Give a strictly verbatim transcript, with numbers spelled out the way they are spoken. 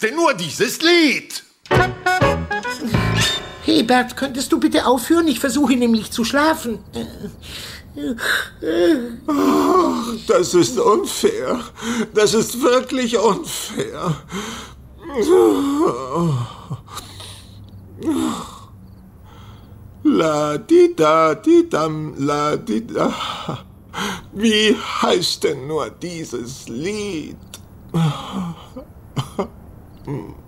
denn nur dieses Lied? Hebert, könntest du bitte aufhören? Ich versuche nämlich zu schlafen. Ach, das ist unfair. Das ist wirklich unfair. La di da di dam la di da. Wie heißt denn nur dieses Lied? Hm.